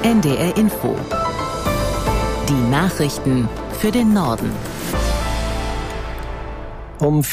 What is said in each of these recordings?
NDR Info. Die Nachrichten für den Norden. Um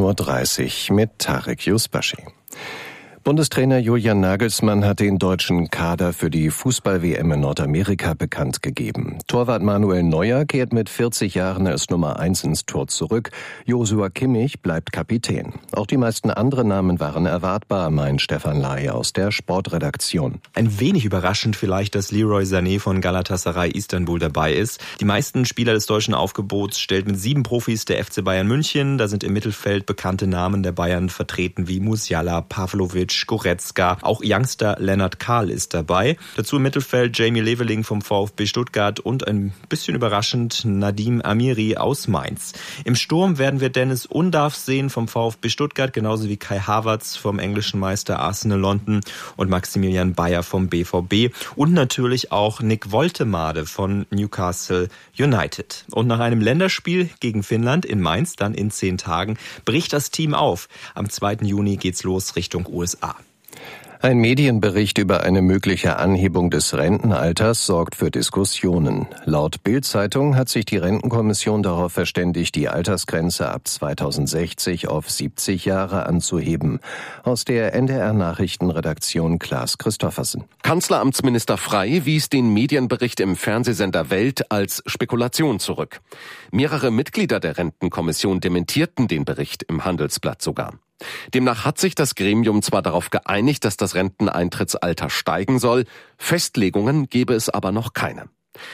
14.30 Uhr mit Tarek Yusbashi. Bundestrainer Julian Nagelsmann hat den deutschen Kader für die Fußball-WM in Nordamerika bekannt gegeben. Torwart Manuel Neuer kehrt mit 40 Jahren als Nummer 1 ins Tor zurück. Joshua Kimmich bleibt Kapitän. Auch die meisten anderen Namen waren erwartbar, meint Stefan Ley aus der Sportredaktion. Ein wenig überraschend vielleicht, dass Leroy Sané von Galatasaray Istanbul dabei ist. Die meisten Spieler des deutschen Aufgebots stellt mit 7 Profis der FC Bayern München. Da sind im Mittelfeld bekannte Namen der Bayern vertreten wie Musiala, Pavlovic, Goretzka, auch Youngster Lennart Kahl ist dabei. Dazu im Mittelfeld Jamie Leveling vom VfB Stuttgart und ein bisschen überraschend Nadim Amiri aus Mainz. Im Sturm werden wir Dennis Undav sehen vom VfB Stuttgart, genauso wie Kai Havertz vom englischen Meister Arsenal London und Maximilian Bayer vom BVB und natürlich auch Nick Woltemade von Newcastle United. Und nach einem Länderspiel gegen Finnland in Mainz, dann in 10 Tagen, bricht das Team auf. Am 2. Juni geht's los Richtung USA. Ein Medienbericht über eine mögliche Anhebung des Rentenalters sorgt für Diskussionen. Laut Bild-Zeitung hat sich die Rentenkommission darauf verständigt, die Altersgrenze ab 2060 auf 70 Jahre anzuheben. Aus der NDR-Nachrichtenredaktion Klaas Christoffersen. Kanzleramtsminister Frey wies den Medienbericht im Fernsehsender Welt als Spekulation zurück. Mehrere Mitglieder der Rentenkommission dementierten den Bericht im Handelsblatt sogar. Demnach hat sich das Gremium zwar darauf geeinigt, dass das Renteneintrittsalter steigen soll, Festlegungen gebe es aber noch keine.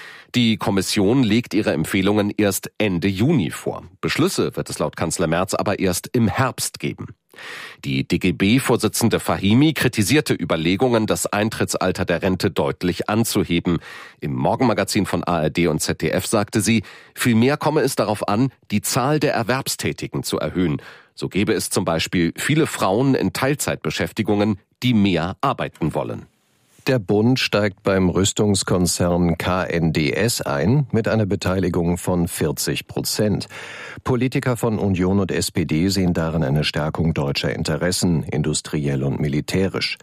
Die Kommission legt ihre Empfehlungen erst Ende Juni vor. Beschlüsse wird es laut Kanzler Merz aber erst im Herbst geben. Die DGB-Vorsitzende Fahimi kritisierte Überlegungen, das Eintrittsalter der Rente deutlich anzuheben. Im Morgenmagazin von ARD und ZDF sagte sie, vielmehr komme es darauf an, die Zahl der Erwerbstätigen zu erhöhen. So gäbe es zum Beispiel viele Frauen in Teilzeitbeschäftigungen, die mehr arbeiten wollen. Der Bund steigt beim Rüstungskonzern KNDS ein mit einer Beteiligung von 40%. Politiker von Union und SPD sehen darin eine Stärkung deutscher Interessen, industriell und militärisch.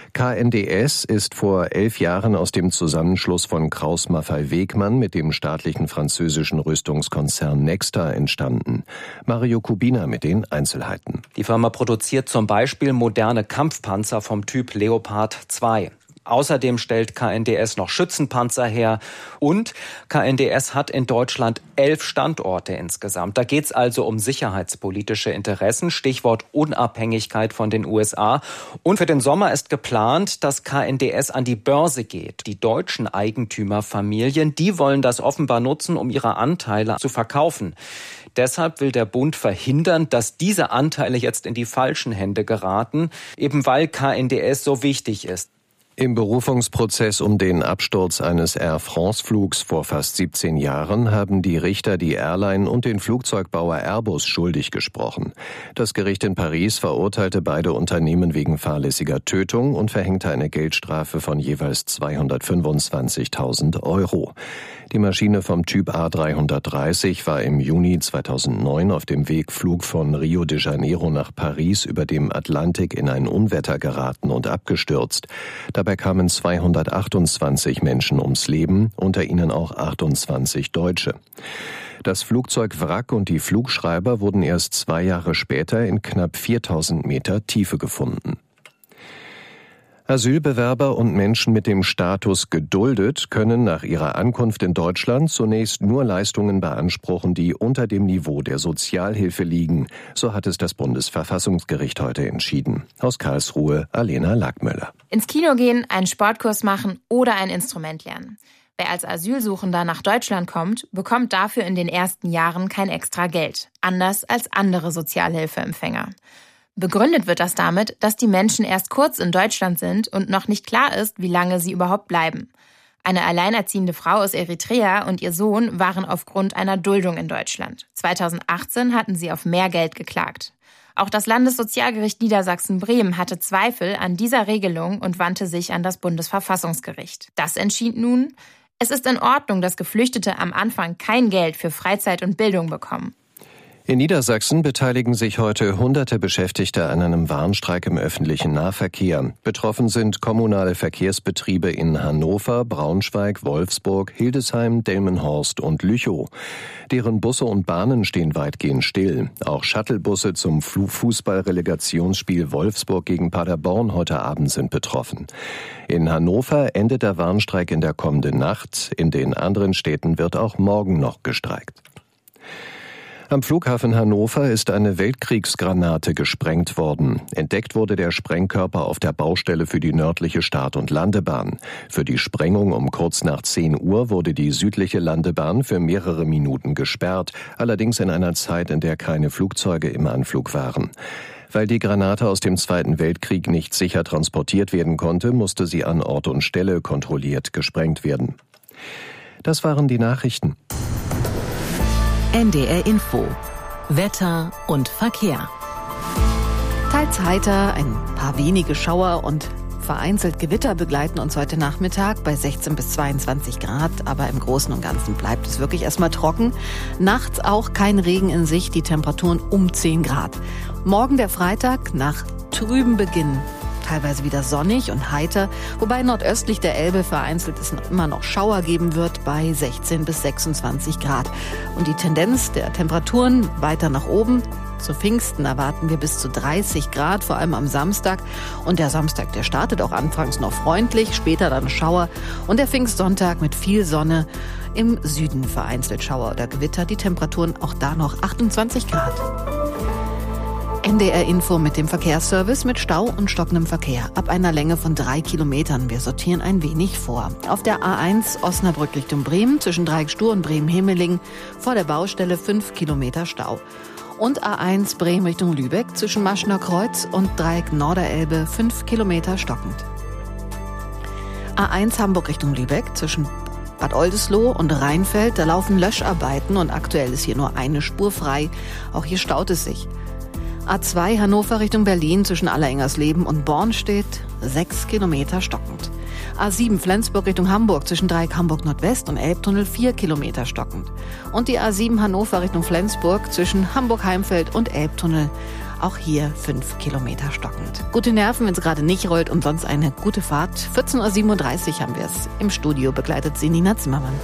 KNDS ist vor 11 Jahren aus dem Zusammenschluss von Krauss-Maffei-Wegmann mit dem staatlichen französischen Rüstungskonzern Nexta entstanden. Mario Kubina mit den Einzelheiten. Die Firma produziert zum Beispiel moderne Kampfpanzer vom Typ Leopard 2. Außerdem stellt KNDS noch Schützenpanzer her und KNDS hat in Deutschland 11 Standorte insgesamt. Da geht es also um sicherheitspolitische Interessen, Stichwort Unabhängigkeit von den USA. Und für den Sommer ist geplant, dass KNDS an die Börse geht. Die deutschen Eigentümerfamilien, die wollen das offenbar nutzen, um ihre Anteile zu verkaufen. Deshalb will der Bund verhindern, dass diese Anteile jetzt in die falschen Hände geraten, eben weil KNDS so wichtig ist. Im Berufungsprozess um den Absturz eines Air France-Flugs vor fast 17 Jahren haben die Richter die Airline und den Flugzeugbauer Airbus schuldig gesprochen. Das Gericht in Paris verurteilte beide Unternehmen wegen fahrlässiger Tötung und verhängte eine Geldstrafe von jeweils 225.000 €. Die Maschine vom Typ A330 war im Juni 2009 auf dem Wegflug von Rio de Janeiro nach Paris über dem Atlantik in ein Unwetter geraten und abgestürzt. Dabei kamen 228 Menschen ums Leben, unter ihnen auch 28 Deutsche. Das Flugzeugwrack und die Flugschreiber wurden erst 2 Jahre später in knapp 4000 Meter Tiefe gefunden. Asylbewerber und Menschen mit dem Status geduldet können nach ihrer Ankunft in Deutschland zunächst nur Leistungen beanspruchen, die unter dem Niveau der Sozialhilfe liegen. So hat es das Bundesverfassungsgericht heute entschieden. Aus Karlsruhe, Alena Lackmöller. Ins Kino gehen, einen Sportkurs machen oder ein Instrument lernen. Wer als Asylsuchender nach Deutschland kommt, bekommt dafür in den ersten Jahren kein extra Geld, anders als andere Sozialhilfeempfänger. Begründet wird das damit, dass die Menschen erst kurz in Deutschland sind und noch nicht klar ist, wie lange sie überhaupt bleiben. Eine alleinerziehende Frau aus Eritrea und ihr Sohn waren aufgrund einer Duldung in Deutschland. 2018 hatten sie auf mehr Geld geklagt. Auch das Landessozialgericht Niedersachsen-Bremen hatte Zweifel an dieser Regelung und wandte sich an das Bundesverfassungsgericht. Das entschied nun, es ist in Ordnung, dass Geflüchtete am Anfang kein Geld für Freizeit und Bildung bekommen. In Niedersachsen beteiligen sich heute hunderte Beschäftigte an einem Warnstreik im öffentlichen Nahverkehr. Betroffen sind kommunale Verkehrsbetriebe in Hannover, Braunschweig, Wolfsburg, Hildesheim, Delmenhorst und Lüchow. Deren Busse und Bahnen stehen weitgehend still. Auch Shuttlebusse zum Fußballrelegationsspiel Wolfsburg gegen Paderborn heute Abend sind betroffen. In Hannover endet der Warnstreik in der kommenden Nacht. In den anderen Städten wird auch morgen noch gestreikt. Am Flughafen Hannover ist eine Weltkriegsgranate gesprengt worden. Entdeckt wurde der Sprengkörper auf der Baustelle für die nördliche Start- und Landebahn. Für die Sprengung um kurz nach 10 Uhr wurde die südliche Landebahn für mehrere Minuten gesperrt, allerdings in einer Zeit, in der keine Flugzeuge im Anflug waren. Weil die Granate aus dem Zweiten Weltkrieg nicht sicher transportiert werden konnte, musste sie an Ort und Stelle kontrolliert gesprengt werden. Das waren die Nachrichten. NDR Info. Wetter und Verkehr. Teils heiter, ein paar wenige Schauer und vereinzelt Gewitter begleiten uns heute Nachmittag bei 16 bis 22 Grad. Aber im Großen und Ganzen bleibt es wirklich erstmal trocken. Nachts auch kein Regen in Sicht, die Temperaturen um 10 Grad. Morgen der Freitag nach trüben Beginn. Teilweise wieder sonnig und heiter, wobei nordöstlich der Elbe vereinzelt es immer noch Schauer geben wird bei 16 bis 26 Grad. Und die Tendenz der Temperaturen weiter nach oben. Zu Pfingsten erwarten wir bis zu 30 Grad, vor allem am Samstag. Und der Samstag, der startet auch anfangs noch freundlich, später dann Schauer. Und der Pfingstsonntag mit viel Sonne, im Süden vereinzelt Schauer oder Gewitter. Die Temperaturen auch da noch 28 Grad. NDR Info mit dem Verkehrsservice mit Stau und stockendem Verkehr. Ab einer Länge von 3 Kilometern. Wir sortieren ein wenig vor. Auf der A1 Osnabrück Richtung Bremen zwischen Dreieck-Stur und Bremen-Hemeling vor der Baustelle 5 Kilometer Stau. Und A1 Bremen Richtung Lübeck zwischen Maschener Kreuz und Dreieck Norderelbe 5 Kilometer stockend. A1 Hamburg Richtung Lübeck zwischen Bad Oldesloe und Rheinfeld. Da laufen Löscharbeiten und aktuell ist hier nur eine Spur frei. Auch hier staut es sich. A2 Hannover Richtung Berlin zwischen Allerengersleben und Bornstedt 6 Kilometer stockend. A7 Flensburg Richtung Hamburg zwischen Dreieck Hamburg Nordwest und Elbtunnel 4 Kilometer stockend. Und die A7 Hannover Richtung Flensburg zwischen Hamburg-Heimfeld und Elbtunnel, auch hier 5 Kilometer stockend. Gute Nerven, wenn es gerade nicht rollt, und sonst eine gute Fahrt. 14.37 Uhr haben wir es. Im Studio begleitet sie Nina Zimmermann.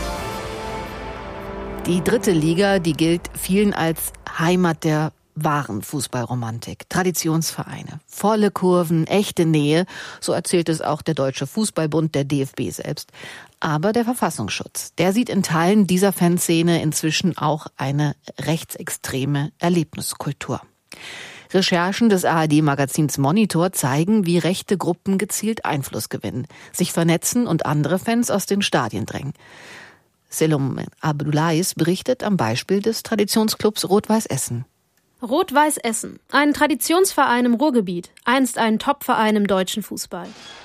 Die 3. Liga, die gilt vielen als Heimat der wahren Fußballromantik. Traditionsvereine, volle Kurven, echte Nähe, so erzählt es auch der Deutsche Fußballbund, der DFB selbst. Aber der Verfassungsschutz, der sieht in Teilen dieser Fanszene inzwischen auch eine rechtsextreme Erlebniskultur. Recherchen des ARD-Magazins Monitor zeigen, wie rechte Gruppen gezielt Einfluss gewinnen, sich vernetzen und andere Fans aus den Stadien drängen. Selim Abdullahis berichtet am Beispiel des Traditionsclubs Rot-Weiß Essen. Rot-Weiß Essen, ein Traditionsverein im Ruhrgebiet, einst ein Topverein im deutschen Fußball.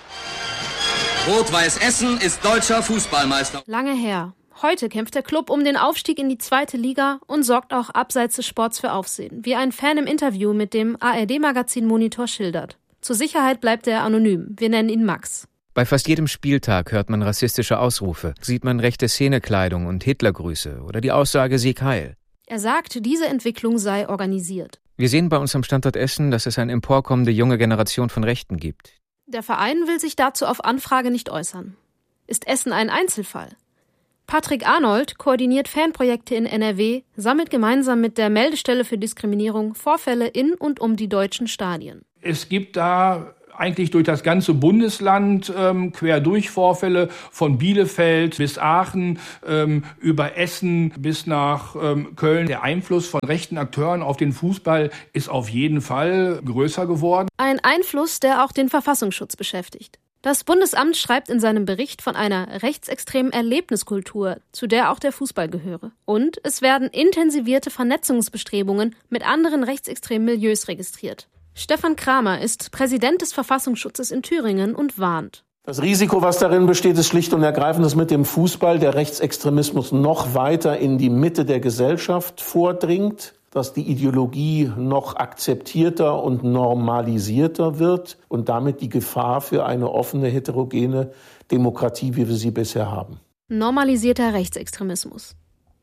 Rot-Weiß Essen ist deutscher Fußballmeister. Lange her. Heute kämpft der Club um den Aufstieg in die 2. Liga und sorgt auch abseits des Sports für Aufsehen, wie ein Fan im Interview mit dem ARD-Magazin Monitor schildert. Zur Sicherheit bleibt er anonym, wir nennen ihn Max. Bei fast jedem Spieltag hört man rassistische Ausrufe, sieht man rechte Szenekleidung und Hitlergrüße oder die Aussage Sieg Heil. Er sagt, diese Entwicklung sei organisiert. Wir sehen bei uns am Standort Essen, dass es eine emporkommende junge Generation von Rechten gibt. Der Verein will sich dazu auf Anfrage nicht äußern. Ist Essen ein Einzelfall? Patrick Arnold koordiniert Fanprojekte in NRW, sammelt gemeinsam mit der Meldestelle für Diskriminierung Vorfälle in und um die deutschen Stadien. Es gibt da eigentlich durch das ganze Bundesland quer durch Vorfälle von Bielefeld bis Aachen, über Essen bis nach Köln. Der Einfluss von rechten Akteuren auf den Fußball ist auf jeden Fall größer geworden. Ein Einfluss, der auch den Verfassungsschutz beschäftigt. Das Bundesamt schreibt in seinem Bericht von einer rechtsextremen Erlebniskultur, zu der auch der Fußball gehöre. Und es werden intensivierte Vernetzungsbestrebungen mit anderen rechtsextremen Milieus registriert. Stefan Kramer ist Präsident des Verfassungsschutzes in Thüringen und warnt. Das Risiko, was darin besteht, ist schlicht und ergreifend, dass mit dem Fußball der Rechtsextremismus noch weiter in die Mitte der Gesellschaft vordringt, dass die Ideologie noch akzeptierter und normalisierter wird und damit die Gefahr für eine offene, heterogene Demokratie, wie wir sie bisher haben. Normalisierter Rechtsextremismus.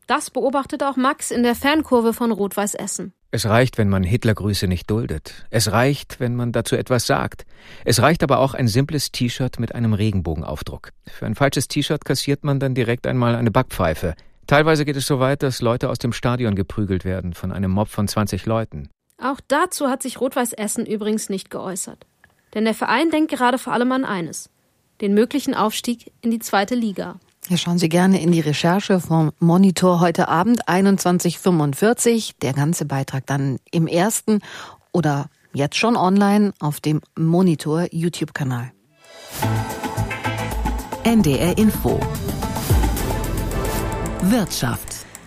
Das beobachtet auch Max in der Fankurve von Rot-Weiß Essen. Es reicht, wenn man Hitlergrüße nicht duldet. Es reicht, wenn man dazu etwas sagt. Es reicht aber auch ein simples T-Shirt mit einem Regenbogenaufdruck. Für ein falsches T-Shirt kassiert man dann direkt einmal eine Backpfeife. Teilweise geht es so weit, dass Leute aus dem Stadion geprügelt werden von einem Mob von 20 Leuten. Auch dazu hat sich Rot-Weiß Essen übrigens nicht geäußert. Denn der Verein denkt gerade vor allem an eines: den möglichen Aufstieg in die 2. Liga. Ja, schauen Sie gerne in die Recherche vom Monitor heute Abend 21:45. Der ganze Beitrag dann im ersten oder jetzt schon online auf dem Monitor YouTube-Kanal. NDR Info. Wirtschaft.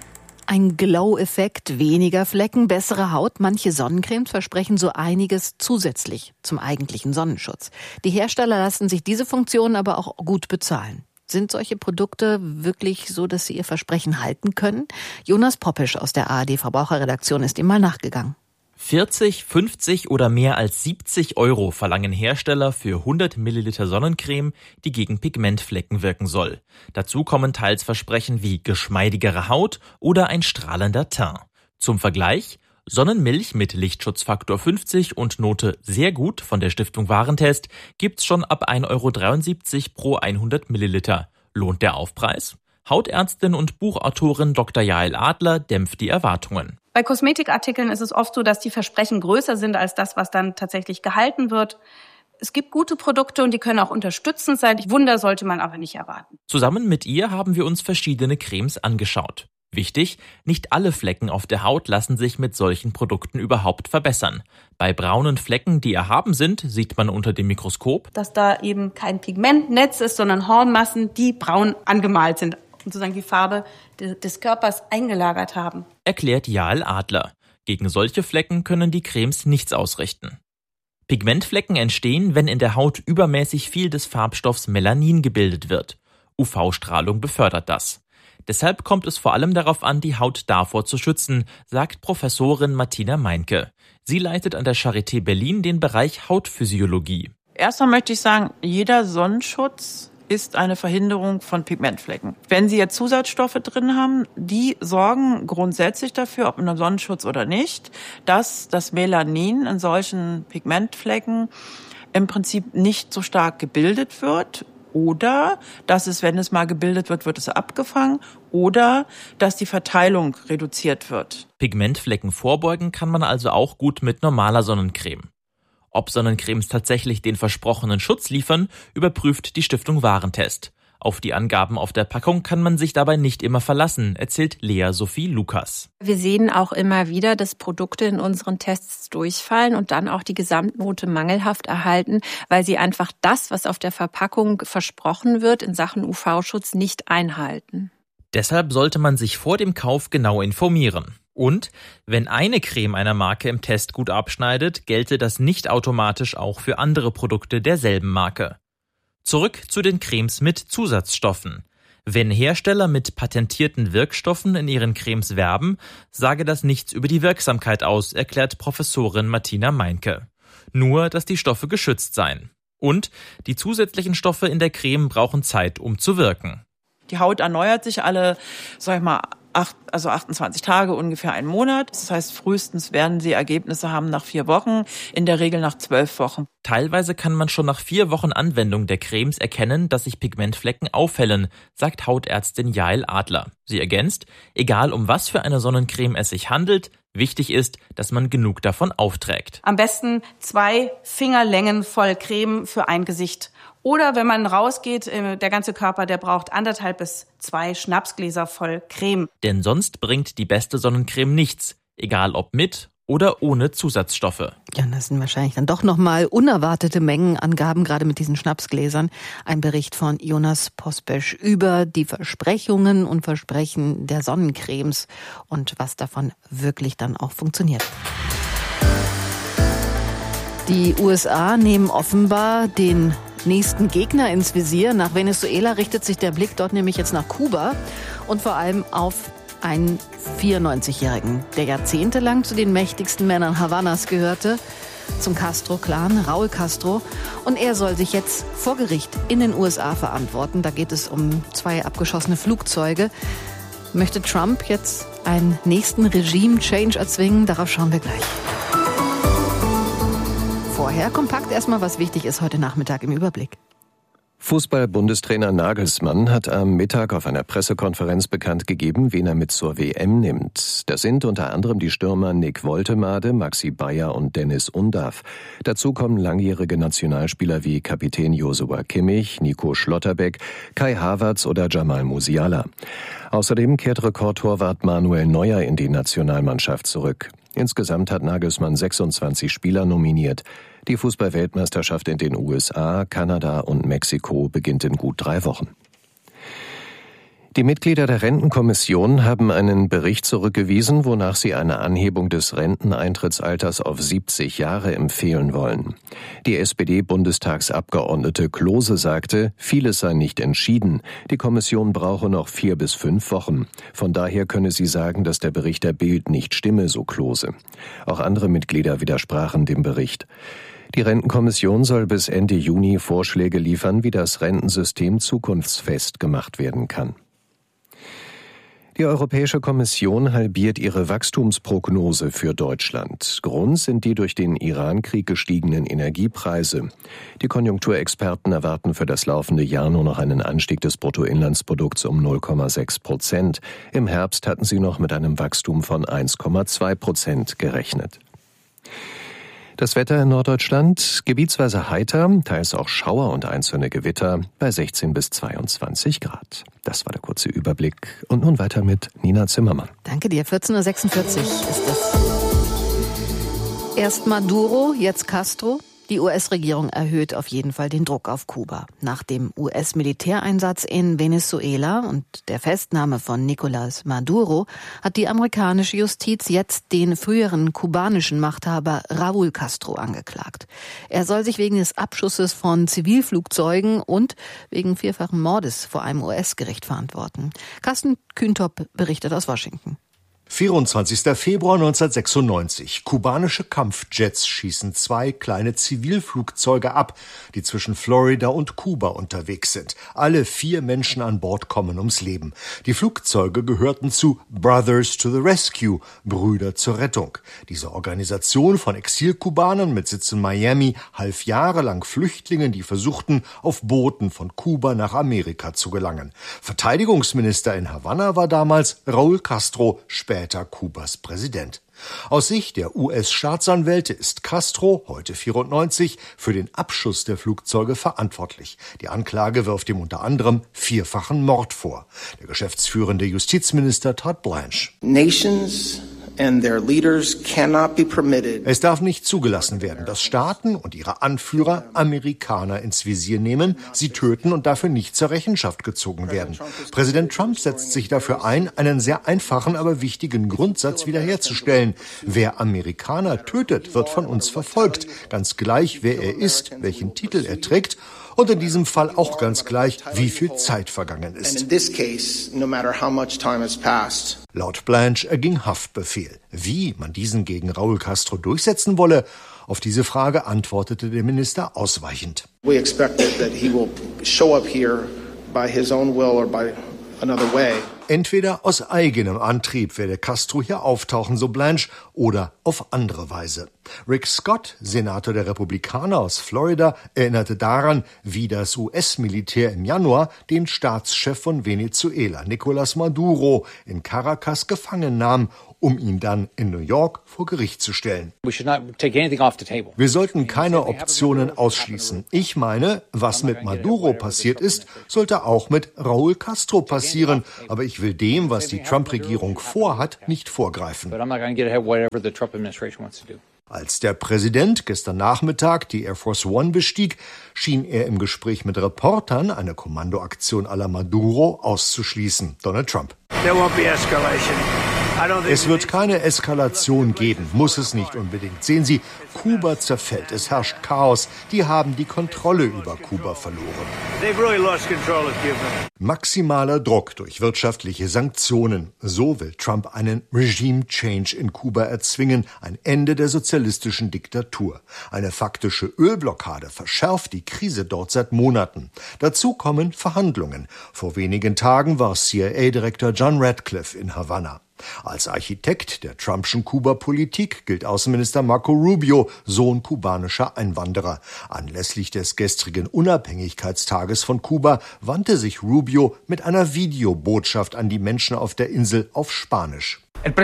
Ein Glow-Effekt, weniger Flecken, bessere Haut. Manche Sonnencremes versprechen so einiges zusätzlich zum eigentlichen Sonnenschutz. Die Hersteller lassen sich diese Funktion aber auch gut bezahlen. Sind solche Produkte wirklich so, dass sie ihr Versprechen halten können? Jonas Poppisch aus der ARD-Verbraucherredaktion ist ihm mal nachgegangen. 40, 50 oder mehr als 70 € verlangen Hersteller für 100 Milliliter Sonnencreme, die gegen Pigmentflecken wirken soll. Dazu kommen teils Versprechen wie geschmeidigere Haut oder ein strahlender Teint. Zum Vergleich: Sonnenmilch mit Lichtschutzfaktor 50 und Note sehr gut von der Stiftung Warentest gibt's schon ab 1,73 € pro 100 Milliliter. Lohnt der Aufpreis? Hautärztin und Buchautorin Dr. Jael Adler dämpft die Erwartungen. Bei Kosmetikartikeln ist es oft so, dass die Versprechen größer sind als das, was dann tatsächlich gehalten wird. Es gibt gute Produkte und die können auch unterstützend sein. Wunder sollte man aber nicht erwarten. Zusammen mit ihr haben wir uns verschiedene Cremes angeschaut. Wichtig: nicht alle Flecken auf der Haut lassen sich mit solchen Produkten überhaupt verbessern. Bei braunen Flecken, die erhaben sind, sieht man unter dem Mikroskop, dass da eben kein Pigmentnetz ist, sondern Hornmassen, die braun angemalt sind und sozusagen die Farbe des Körpers eingelagert haben. Erklärt Jael Adler. Gegen solche Flecken können die Cremes nichts ausrichten. Pigmentflecken entstehen, wenn in der Haut übermäßig viel des Farbstoffs Melanin gebildet wird. UV-Strahlung befördert das. Deshalb kommt es vor allem darauf an, die Haut davor zu schützen, sagt Professorin Martina Meinke. Sie leitet an der Charité Berlin den Bereich Hautphysiologie. Erstmal möchte ich sagen, jeder Sonnenschutz ist eine Verhinderung von Pigmentflecken. Wenn Sie jetzt Zusatzstoffe drin haben, die sorgen grundsätzlich dafür, ob in einem Sonnenschutz oder nicht, dass das Melanin in solchen Pigmentflecken im Prinzip nicht so stark gebildet wird. Oder dass es, wenn es mal gebildet wird, wird es abgefangen. Oder dass die Verteilung reduziert wird. Pigmentflecken vorbeugen kann man also auch gut mit normaler Sonnencreme. Ob Sonnencremes tatsächlich den versprochenen Schutz liefern, überprüft die Stiftung Warentest. Auf die Angaben auf der Packung kann man sich dabei nicht immer verlassen, erzählt Lea Sophie Lukas. Wir sehen auch immer wieder, dass Produkte in unseren Tests durchfallen und dann auch die Gesamtnote mangelhaft erhalten, weil sie einfach das, was auf der Verpackung versprochen wird, in Sachen UV-Schutz nicht einhalten. Deshalb sollte man sich vor dem Kauf genau informieren. Und wenn eine Creme einer Marke im Test gut abschneidet, gelte das nicht automatisch auch für andere Produkte derselben Marke. Zurück zu den Cremes mit Zusatzstoffen. Wenn Hersteller mit patentierten Wirkstoffen in ihren Cremes werben, sage das nichts über die Wirksamkeit aus, erklärt Professorin Martina Meinke. Nur, dass die Stoffe geschützt seien. Und die zusätzlichen Stoffe in der Creme brauchen Zeit, um zu wirken. Die Haut erneuert sich alle, 28 Tage, ungefähr einen Monat. Das heißt, frühestens werden Sie Ergebnisse haben nach 4 Wochen, in der Regel nach 12 Wochen. Teilweise kann man schon nach 4 Wochen Anwendung der Cremes erkennen, dass sich Pigmentflecken aufhellen, sagt Hautärztin Jael Adler. Sie ergänzt: egal um was für eine Sonnencreme es sich handelt, wichtig ist, dass man genug davon aufträgt. Am besten 2 Fingerlängen voll Creme für ein Gesicht. Oder wenn man rausgeht, der ganze Körper, der braucht 1,5 bis 2 Schnapsgläser voll Creme. Denn sonst bringt die beste Sonnencreme nichts, egal ob mit oder ohne Zusatzstoffe. Ja, das sind wahrscheinlich dann doch nochmal unerwartete Mengenangaben, gerade mit diesen Schnapsgläsern. Ein Bericht von Jonas Poppisch über die Versprechungen und Versprechen der Sonnencremes und was davon wirklich dann auch funktioniert. Die USA nehmen offenbar den nächsten Gegner ins Visier. Nach Venezuela richtet sich der Blick dort nämlich jetzt nach Kuba und vor allem auf einen 94-Jährigen, der jahrzehntelang zu den mächtigsten Männern Havanas gehörte, zum Castro-Clan, Raúl Castro. Und er soll sich jetzt vor Gericht in den USA verantworten. Da geht es um 2 abgeschossene Flugzeuge. Möchte Trump jetzt einen nächsten Regime-Change erzwingen? Darauf schauen wir gleich. Vorher kompakt erstmal, was wichtig ist heute Nachmittag im Überblick. Fußball-Bundestrainer Nagelsmann hat am Mittag auf einer Pressekonferenz bekannt gegeben, wen er mit zur WM nimmt. Das sind unter anderem die Stürmer Nick Woltemade, Maxi Bayer und Dennis Undav. Dazu kommen langjährige Nationalspieler wie Kapitän Joshua Kimmich, Nico Schlotterbeck, Kai Havertz oder Jamal Musiala. Außerdem kehrt Rekordtorwart Manuel Neuer in die Nationalmannschaft zurück. Insgesamt hat Nagelsmann 26 Spieler nominiert. Die Fußball-Weltmeisterschaft in den USA, Kanada und Mexiko beginnt in gut 3 Wochen. Die Mitglieder der Rentenkommission haben einen Bericht zurückgewiesen, wonach sie eine Anhebung des Renteneintrittsalters auf 70 Jahre empfehlen wollen. Die SPD-Bundestagsabgeordnete Klose sagte, vieles sei nicht entschieden. Die Kommission brauche noch 4 bis 5 Wochen. Von daher könne sie sagen, dass der Bericht der Bild nicht stimme, so Klose. Auch andere Mitglieder widersprachen dem Bericht. Die Rentenkommission soll bis Ende Juni Vorschläge liefern, wie das Rentensystem zukunftsfest gemacht werden kann. Die Europäische Kommission halbiert ihre Wachstumsprognose für Deutschland. Grund sind die durch den Iran-Krieg gestiegenen Energiepreise. Die Konjunkturexperten erwarten für das laufende Jahr nur noch einen Anstieg des Bruttoinlandsprodukts um 0,6%. Im Herbst hatten sie noch mit einem Wachstum von 1,2% gerechnet. Das Wetter in Norddeutschland gebietsweise heiter, teils auch Schauer und einzelne Gewitter bei 16 bis 22 Grad. Das war der kurze Überblick. Und nun weiter mit Nina Zimmermann. Danke dir. 14.46 Uhr ist es. Erst Maduro, jetzt Castro. Die US-Regierung erhöht auf jeden Fall den Druck auf Kuba. Nach dem US-Militäreinsatz in Venezuela und der Festnahme von Nicolás Maduro hat die amerikanische Justiz jetzt den früheren kubanischen Machthaber Raúl Castro angeklagt. Er soll sich wegen des Abschusses von Zivilflugzeugen und wegen 4-fachen Mordes vor einem US-Gericht verantworten. Carsten Kühntop berichtet aus Washington. 24. Februar 1996. Kubanische Kampfjets schießen 2 kleine Zivilflugzeuge ab, die zwischen Florida und Kuba unterwegs sind. Alle 4 Menschen an Bord kommen ums Leben. Die Flugzeuge gehörten zu Brothers to the Rescue, Brüder zur Rettung. Diese Organisation von Exilkubanern mit Sitz in Miami half jahrelang Flüchtlingen, die versuchten, auf Booten von Kuba nach Amerika zu gelangen. Verteidigungsminister in Havanna war damals Raúl Castro, später Kubas Präsident. Aus Sicht der US-Staatsanwälte ist Castro, heute 94, für den Abschuss der Flugzeuge verantwortlich. Die Anklage wirft ihm unter anderem 4-fachen Mord vor. Der geschäftsführende Justizminister Todd Blanche. Es darf nicht zugelassen werden, dass Staaten und ihre Anführer Amerikaner ins Visier nehmen, sie töten und dafür nicht zur Rechenschaft gezogen werden. Präsident Trump setzt sich dafür ein, einen sehr einfachen, aber wichtigen Grundsatz wiederherzustellen. Wer Amerikaner tötet, wird von uns verfolgt, ganz gleich, wer er ist, welchen Titel er trägt und in diesem Fall auch ganz gleich, wie viel Zeit vergangen ist. Laut Blanche erging Haftbefehl. Wie man diesen gegen Raúl Castro durchsetzen wolle, auf diese Frage antwortete der Minister ausweichend. We expect that he will show up here by his own will or by another way. Entweder aus eigenem Antrieb werde Castro hier auftauchen, so Blanche, oder auf andere Weise. Rick Scott, Senator der Republikaner aus Florida, erinnerte daran, wie das US-Militär im Januar den Staatschef von Venezuela, Nicolás Maduro, in Caracas gefangen nahm, um ihn dann in New York vor Gericht zu stellen. Wir sollten keine Optionen ausschließen. Ich meine, was mit Maduro passiert ist, sollte auch mit Raúl Castro passieren. Aber ich will dem, was die Trump-Regierung vorhat, nicht vorgreifen. Als der Präsident gestern Nachmittag die Air Force One bestieg, schien er im Gespräch mit Reportern eine Kommandoaktion à la Maduro auszuschließen. Donald Trump. There won't be escalation. Es wird keine Eskalation geben, muss es nicht unbedingt. Sehen Sie, Kuba zerfällt, es herrscht Chaos. Die haben die Kontrolle über Kuba verloren. Maximaler Druck durch wirtschaftliche Sanktionen. So will Trump einen Regime-Change in Kuba erzwingen, ein Ende der sozialistischen Diktatur. Eine faktische Ölblockade verschärft die Krise dort seit Monaten. Dazu kommen Verhandlungen. Vor wenigen Tagen war CIA-Direktor John Ratcliffe in Havanna. Als Architekt der Trumpschen Kuba-Politik gilt Außenminister Marco Rubio, Sohn kubanischer Einwanderer. Anlässlich des gestrigen Unabhängigkeitstages von Kuba wandte sich Rubio mit einer Videobotschaft an die Menschen auf der Insel auf Spanisch.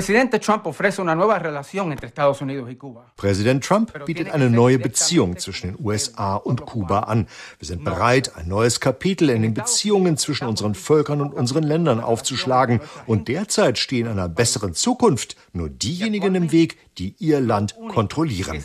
Präsident Trump bietet eine neue Beziehung zwischen den USA und Kuba an. Wir sind bereit, ein neues Kapitel in den Beziehungen zwischen unseren Völkern und unseren Ländern aufzuschlagen. Und derzeit stehen einer besseren Zukunft nur diejenigen im Weg, die ihr Land kontrollieren.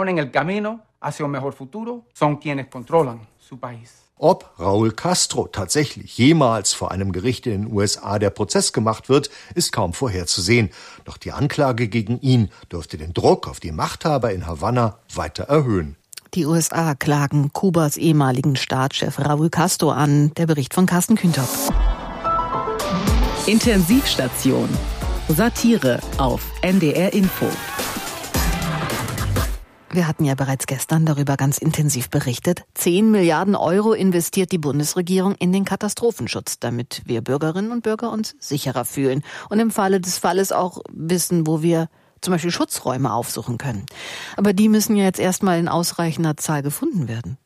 Ob Raúl Castro tatsächlich jemals vor einem Gericht in den USA der Prozess gemacht wird, ist kaum vorherzusehen. Doch die Anklage gegen ihn dürfte den Druck auf die Machthaber in Havanna weiter erhöhen. Die USA klagen Kubas ehemaligen Staatschef Raúl Castro an. Der Bericht von Carsten Kühntopf. Intensivstation. Satire auf NDR Info. Wir hatten ja bereits gestern darüber ganz intensiv berichtet. 10 Milliarden Euro investiert die Bundesregierung in den Katastrophenschutz, damit wir Bürgerinnen und Bürger uns sicherer fühlen und im Falle des Falles auch wissen, wo wir zum Beispiel Schutzräume aufsuchen können. Aber die müssen ja jetzt erstmal in ausreichender Zahl gefunden werden.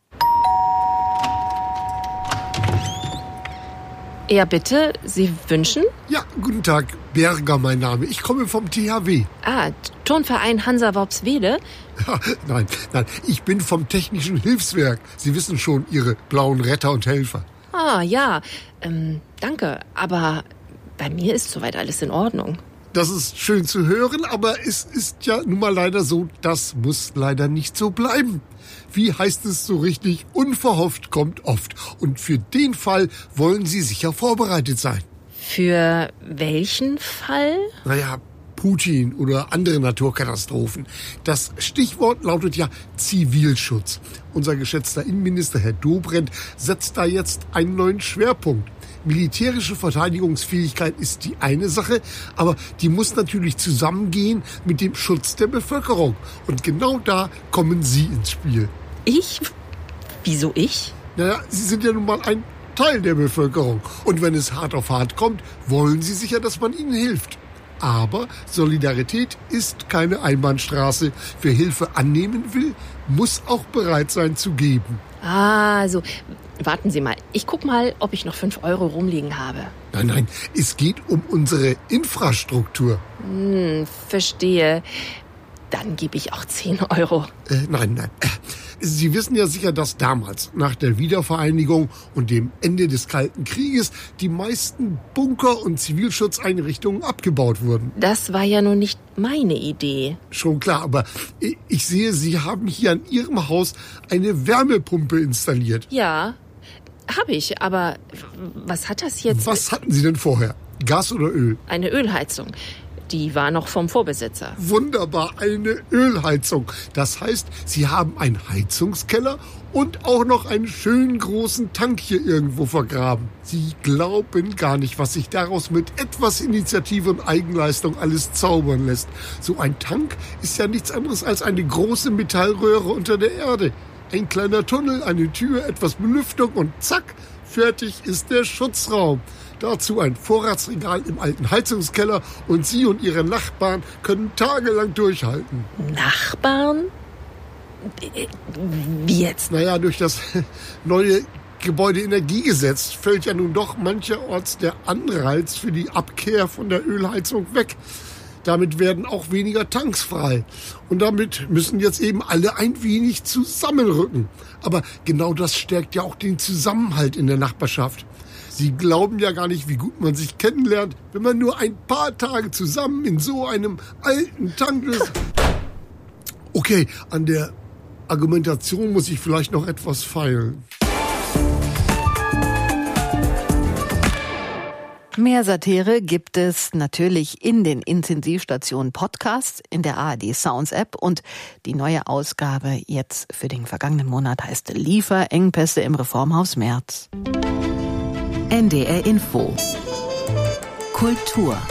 Ja, bitte. Sie wünschen? Ja, guten Tag. Berger mein Name. Ich komme vom THW. Ah, Turnverein Hansa Worpswede? Ja, nein. Ich bin vom Technischen Hilfswerk. Sie wissen schon, Ihre blauen Retter und Helfer. Ah, ja. Danke. Aber bei mir ist soweit alles in Ordnung. Das ist schön zu hören, aber es ist ja nun mal leider so, das muss leider nicht so bleiben. Wie heißt es so richtig? Unverhofft kommt oft. Und für den Fall wollen Sie sicher vorbereitet sein. Für welchen Fall? Naja, Putin oder andere Naturkatastrophen. Das Stichwort lautet ja Zivilschutz. Unser geschätzter Innenminister Herr Dobrindt setzt da jetzt einen neuen Schwerpunkt. Militärische Verteidigungsfähigkeit ist die eine Sache, aber die muss natürlich zusammengehen mit dem Schutz der Bevölkerung. Und genau da kommen Sie ins Spiel. Ich? Wieso ich? Naja, Sie sind ja nun mal ein Teil der Bevölkerung. Und wenn es hart auf hart kommt, wollen Sie sicher, dass man Ihnen hilft. Aber Solidarität ist keine Einbahnstraße. Wer Hilfe annehmen will, muss auch bereit sein zu geben. Ah, so. Warten Sie mal. Ich guck mal, ob ich noch 5 Euro rumliegen habe. Nein. Es geht um unsere Infrastruktur. Verstehe. Dann gebe ich auch 10 Euro. Nein. Sie wissen ja sicher, dass damals, nach der Wiedervereinigung und dem Ende des Kalten Krieges, die meisten Bunker und Zivilschutzeinrichtungen abgebaut wurden. Das war ja nun nicht meine Idee. Schon klar, aber ich sehe, Sie haben hier an Ihrem Haus eine Wärmepumpe installiert. Ja, habe ich, aber was hat das jetzt? Was hatten Sie denn vorher? Gas oder Öl? Eine Ölheizung. Die war noch vom Vorbesitzer. Wunderbar, eine Ölheizung. Das heißt, Sie haben einen Heizungskeller und auch noch einen schönen großen Tank hier irgendwo vergraben. Sie glauben gar nicht, was sich daraus mit etwas Initiative und Eigenleistung alles zaubern lässt. So ein Tank ist ja nichts anderes als eine große Metallröhre unter der Erde. Ein kleiner Tunnel, eine Tür, etwas Belüftung und zack, fertig ist der Schutzraum. Dazu ein Vorratsregal im alten Heizungskeller und Sie und Ihre Nachbarn können tagelang durchhalten. Nachbarn? Wie jetzt? Naja, durch das neue Gebäudeenergiegesetz fällt ja nun doch mancherorts der Anreiz für die Abkehr von der Ölheizung weg. Damit werden auch weniger Tanks frei. Und damit müssen jetzt eben alle ein wenig zusammenrücken. Aber genau das stärkt ja auch den Zusammenhalt in der Nachbarschaft. Sie glauben ja gar nicht, wie gut man sich kennenlernt, wenn man nur ein paar Tage zusammen in so einem alten Tank ist. Okay, an der Argumentation muss ich vielleicht noch etwas feilen. Mehr Satire gibt es natürlich in den Intensivstationen Podcasts, in der ARD Sounds App und die neue Ausgabe jetzt für den vergangenen Monat heißt Lieferengpässe im Reformhaus Merz. NDR Info. Kultur.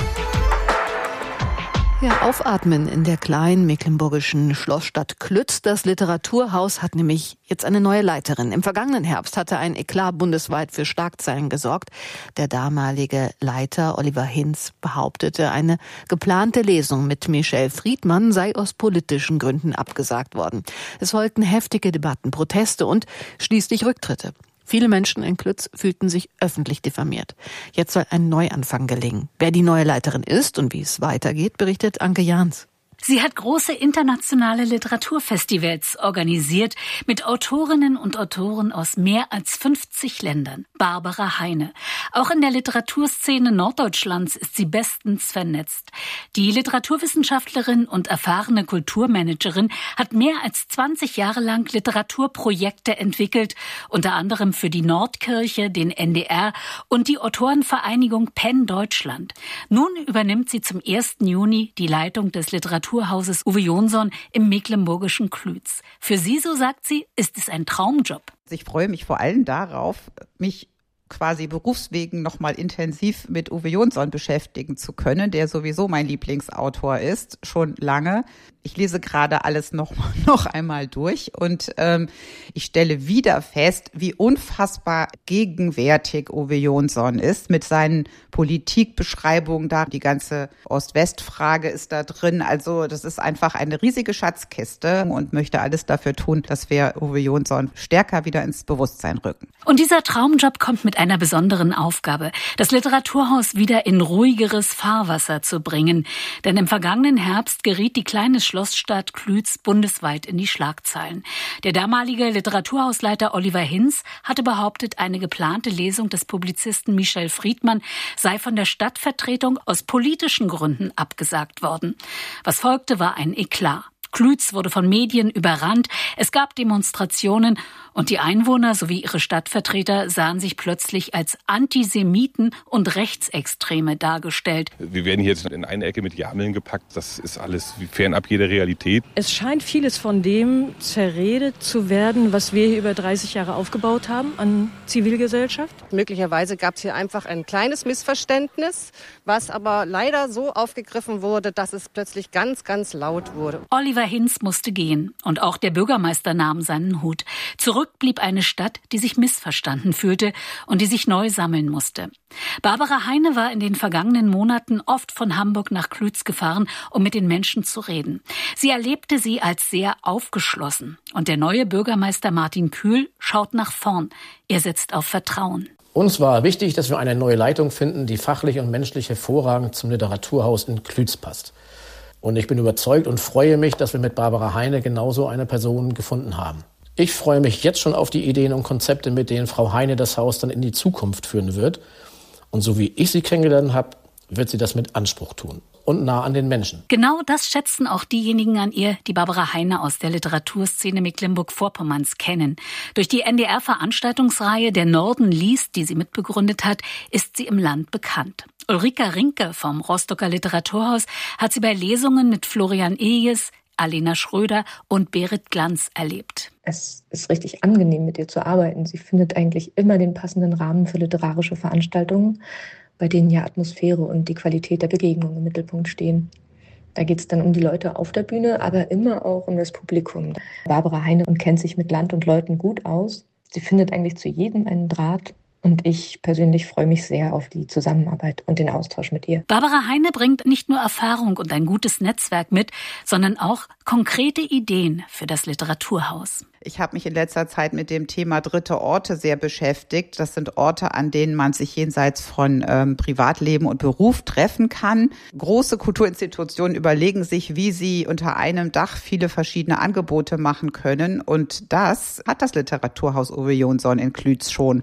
Ja, aufatmen in der kleinen mecklenburgischen Schlossstadt Klütz. Das Literaturhaus hat nämlich jetzt eine neue Leiterin. Im vergangenen Herbst hatte ein Eklat bundesweit für Schlagzeilen gesorgt. Der damalige Leiter Oliver Hinz behauptete, eine geplante Lesung mit Michelle Friedmann sei aus politischen Gründen abgesagt worden. Es folgten heftige Debatten, Proteste und schließlich Rücktritte. Viele Menschen in Klütz fühlten sich öffentlich diffamiert. Jetzt soll ein Neuanfang gelingen. Wer die neue Leiterin ist und wie es weitergeht, berichtet Anke Jahns. Sie hat große internationale Literaturfestivals organisiert mit Autorinnen und Autoren aus mehr als 50 Ländern. Barbara Heine. Auch in der Literaturszene Norddeutschlands ist sie bestens vernetzt. Die Literaturwissenschaftlerin und erfahrene Kulturmanagerin hat mehr als 20 Jahre lang Literaturprojekte entwickelt, unter anderem für die Nordkirche, den NDR und die Autorenvereinigung PEN Deutschland. Nun übernimmt sie zum 1. Juni die Leitung des Literaturhauses Uwe Jonsson im mecklenburgischen Klütz. Für sie, so sagt sie, ist es ein Traumjob. Ich freue mich vor allem darauf, mich quasi berufswegen nochmal intensiv mit Uwe Jonsson beschäftigen zu können, der sowieso mein Lieblingsautor ist, schon lange. Ich lese gerade alles noch einmal durch und ich stelle wieder fest, wie unfassbar gegenwärtig Uwe Jonsson ist mit seinen Politikbeschreibungen da. Die ganze Ost-West-Frage ist da drin. Also das ist einfach eine riesige Schatzkiste und möchte alles dafür tun, dass wir Uwe Jonsson stärker wieder ins Bewusstsein rücken. Und dieser Traumjob kommt mit einer besonderen Aufgabe, das Literaturhaus wieder in ruhigeres Fahrwasser zu bringen. Denn im vergangenen Herbst geriet die kleine Schlossstadt Klütz bundesweit in die Schlagzeilen. Der damalige Literaturhausleiter Oliver Hinz hatte behauptet, eine geplante Lesung des Publizisten Michelle Friedmann sei von der Stadtvertretung aus politischen Gründen abgesagt worden. Was folgte, war ein Eklat. Klütz wurde von Medien überrannt, es gab Demonstrationen und die Einwohner sowie ihre Stadtvertreter sahen sich plötzlich als Antisemiten und Rechtsextreme dargestellt. Wir werden hier jetzt in eine Ecke mit Jameln gepackt, das ist alles fernab jeder Realität. Es scheint vieles von dem zerredet zu werden, was wir hier über 30 Jahre aufgebaut haben an Zivilgesellschaft. Möglicherweise gab es hier einfach ein kleines Missverständnis, was aber leider so aufgegriffen wurde, dass es plötzlich ganz, ganz laut wurde. Oliver Hinz musste gehen und auch der Bürgermeister nahm seinen Hut. Zurück blieb eine Stadt, die sich missverstanden fühlte und die sich neu sammeln musste. Barbara Heine war in den vergangenen Monaten oft von Hamburg nach Klütz gefahren, um mit den Menschen zu reden. Sie erlebte sie als sehr aufgeschlossen. Und der neue Bürgermeister Martin Kühl schaut nach vorn. Er setzt auf Vertrauen. Uns war wichtig, dass wir eine neue Leitung finden, die fachlich und menschlich hervorragend zum Literaturhaus in Klütz passt. Und ich bin überzeugt und freue mich, dass wir mit Barbara Heine genauso eine Person gefunden haben. Ich freue mich jetzt schon auf die Ideen und Konzepte, mit denen Frau Heine das Haus dann in die Zukunft führen wird. Und so wie ich sie kennengelernt habe, wird sie das mit Anspruch tun und nah an den Menschen. Genau das schätzen auch diejenigen an ihr, die Barbara Heine aus der Literaturszene Mecklenburg-Vorpommerns kennen. Durch die NDR-Veranstaltungsreihe Der Norden liest, die sie mitbegründet hat, ist sie im Land bekannt. Ulrika Rinke vom Rostocker Literaturhaus hat sie bei Lesungen mit Florian Iljes, Alena Schröder und Berit Glanz erlebt. Es ist richtig angenehm, mit ihr zu arbeiten. Sie findet eigentlich immer den passenden Rahmen für literarische Veranstaltungen, bei denen ja Atmosphäre und die Qualität der Begegnung im Mittelpunkt stehen. Da geht es dann um die Leute auf der Bühne, aber immer auch um das Publikum. Barbara Heine kennt sich mit Land und Leuten gut aus. Sie findet eigentlich zu jedem einen Draht. Und ich persönlich freue mich sehr auf die Zusammenarbeit und den Austausch mit ihr. Barbara Heine bringt nicht nur Erfahrung und ein gutes Netzwerk mit, sondern auch konkrete Ideen für das Literaturhaus. Ich habe mich in letzter Zeit mit dem Thema dritte Orte sehr beschäftigt. Das sind Orte, an denen man sich jenseits von Privatleben und Beruf treffen kann. Große Kulturinstitutionen überlegen sich, wie sie unter einem Dach viele verschiedene Angebote machen können. Und das hat das Literaturhaus Uwe Jonsson in Klütz schon.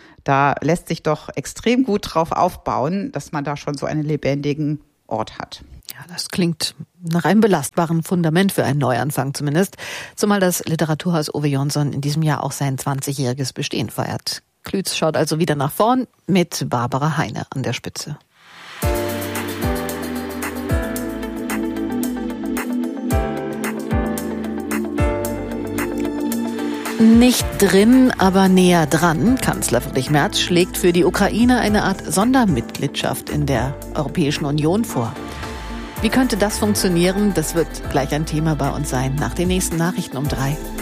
Da lässt sich doch extrem gut drauf aufbauen, dass man da schon so einen lebendigen Ort hat. Ja, das klingt nach einem belastbaren Fundament für einen Neuanfang zumindest. Zumal das Literaturhaus Uwe Jonsson in diesem Jahr auch sein 20-jähriges Bestehen feiert. Klütz schaut also wieder nach vorn mit Barbara Heine an der Spitze. Nicht drin, aber näher dran. Kanzler Friedrich Merz schlägt für die Ukraine eine Art Sondermitgliedschaft in der Europäischen Union vor. Wie könnte das funktionieren? Das wird gleich ein Thema bei uns sein, nach den nächsten Nachrichten um 3.